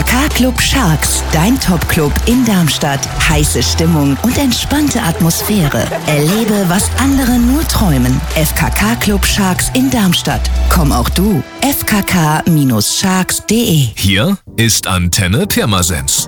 FKK Club Sharks, dein Top-Club in Darmstadt. Heiße Stimmung und entspannte Atmosphäre. Erlebe, was andere nur träumen. FKK Club Sharks in Darmstadt. Komm auch du. fkk-sharks.de. Hier ist Antenne Pirmasens.